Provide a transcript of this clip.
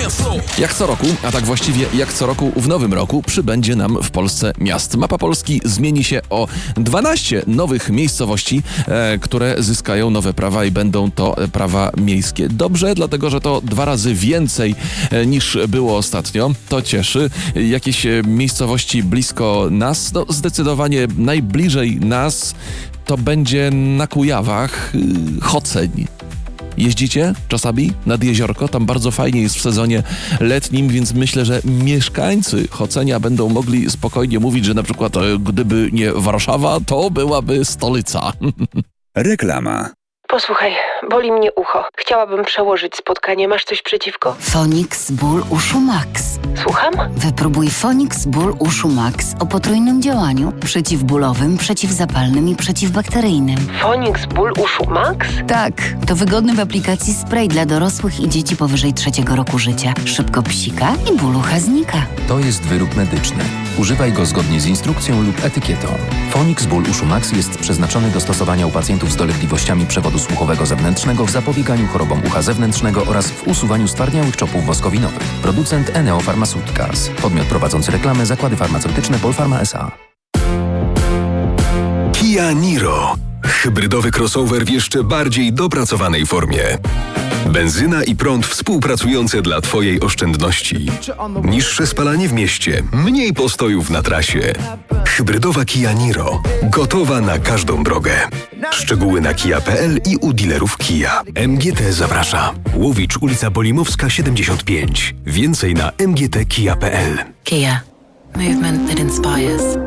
Jak co roku, a tak właściwie jak co roku w nowym roku przybędzie nam w Polsce miast. Mapa Polski zmieni się o 12 nowych miejscowości, które zyskają nowe prawa i będą to prawa miejskie. Dobrze, dlatego że to 2 razy więcej niż było ostatnio. To cieszy. Jakieś miejscowości blisko nas, no zdecydowanie najbliżej nas to będzie na Kujawach Choceń. Jeździcie czasami nad jeziorko? Tam bardzo fajnie jest w sezonie letnim, więc myślę, że mieszkańcy Chocenia będą mogli spokojnie mówić, że na przykład gdyby nie Warszawa, to byłaby stolica. Reklama. Posłuchaj, boli mnie ucho. Chciałabym przełożyć spotkanie. Masz coś przeciwko? Fonix Ból Uszu Max. Słucham? Wypróbuj Fonix Ból Uszu Max o potrójnym działaniu: przeciwbólowym, przeciwzapalnym i przeciwbakteryjnym. Fonix Ból Uszu Max? Tak, to wygodny w aplikacji spray dla dorosłych i dzieci powyżej 3 roku życia. Szybko psika i ból ucha znika. To jest wyrób medyczny. Używaj go zgodnie z instrukcją lub etykietą. Fonix Ból Uszu Max jest przeznaczony do stosowania u pacjentów z dolegliwościami przewodu słuchowego zewnętrznego w zapobieganiu chorobom ucha zewnętrznego oraz w usuwaniu stwardniałych czopów woskowinowych. Producent Eneo Pharmaceuticals. Podmiot prowadzący reklamę: Zakłady Farmaceutyczne Polpharma S.A. Kia Niro. Hybrydowy crossover w jeszcze bardziej dopracowanej formie. Benzyna i prąd współpracujące dla Twojej oszczędności. Niższe spalanie w mieście, mniej postojów na trasie. Hybrydowa Kia Niro. Gotowa na każdą drogę. Szczegóły na kia.pl i u dealerów Kia. MGT zaprasza. Łowicz, ulica Bolimowska 75. Więcej na mgtkia.pl. Kia. Movement that inspires.